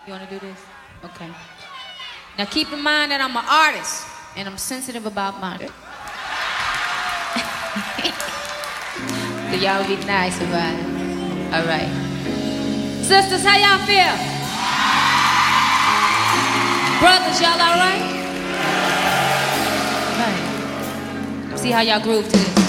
You want to do this? Okay. Now keep in mind that I'm an artist and I'm sensitive about money. So y'all be nice about it. All right. Sisters, how y'all feel? Brothers, y'all all right? All right. See how y'all groove to this.